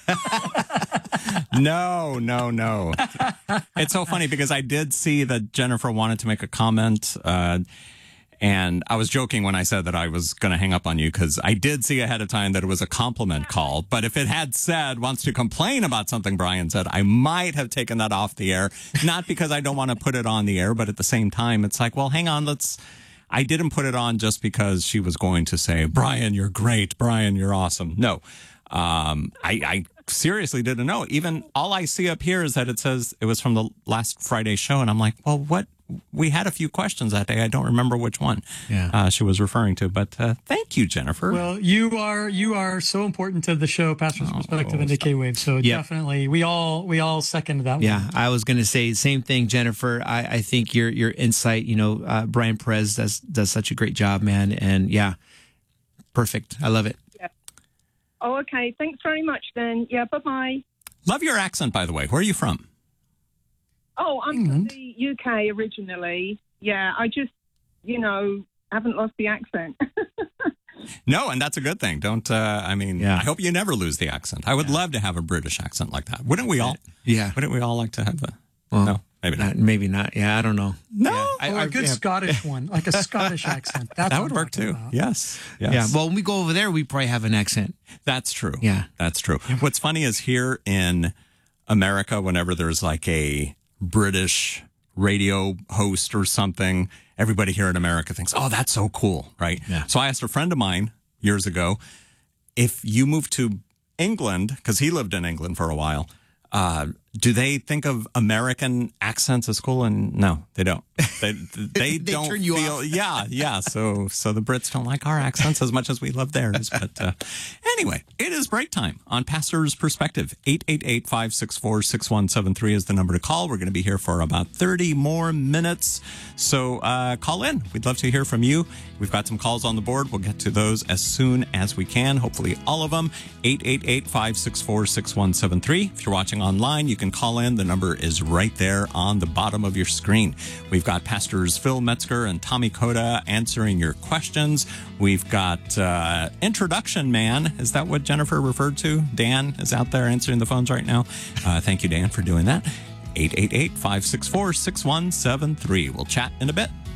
No, no, no. It's so funny because I did see that Jennifer wanted to make a comment, and I was joking when I said that I was going to hang up on you because I did see ahead of time that it was a compliment call. But if it had said wants to complain about something Brian said, I might have taken that off the air. Not because I don't want to put it on the air, but at the same time, it's like, well, hang on, I didn't put it on just because she was going to say, Brian, you're great. Brian, you're awesome. No, I seriously didn't know. Even all I see up here is that it says it was from the last Friday show. And I'm like, well, what? We had a few questions that day. I don't remember which one she was referring to, but thank you, Jennifer. Well, you are so important to the show, Pastor's Perspective and the K-Wave. So definitely, we all second that one. Yeah, I was going to say same thing, Jennifer. I think your insight, Brian Perez does such a great job, man. And yeah, perfect. I love it. Yeah. Oh, okay. Thanks very much then. Yeah, bye-bye. Love your accent, by the way. Where are you from? Oh, I'm from the UK originally. Yeah, I just, haven't lost the accent. No, and that's a good thing. Don't, I hope you never lose the accent. I would love to have a British accent like that. Wouldn't we all? Yeah. Wouldn't we all like to have a, well, no, maybe not. Maybe not. Yeah, I don't know. No. Yeah. Or a good Scottish one, like a Scottish accent. That would work too. Yes. Yeah. Well, when we go over there, we probably have an accent. That's true. Yeah. That's true. What's funny is here in America, whenever there's like a British radio host or something, everybody here in America thinks, oh, that's so cool, right? Yeah. So I asked a friend of mine years ago, if you move to England, because he lived in England for a while, do they think of American accents as cool? And no, they don't. They don't turn you feel. off. Yeah. So the Brits don't like our accents as much as we love theirs. But anyway, it is break time on Pastor's Perspective. 888-564-6173 is the number to call. We're going to be here for about 30 more minutes. So call in. We'd love to hear from you. We've got some calls on the board. We'll get to those as soon as we can. Hopefully all of them. 888-564-6173. If you're watching online, you can call in. The number is right there on the bottom of your screen. We've got Pastors Phil Metzger and Tommy Koda answering your questions. We've got Introduction Man. Is that what Jennifer referred to? Dan is out there answering the phones right now. Thank you, Dan, for doing that. 888-564-6173. We'll chat in a bit.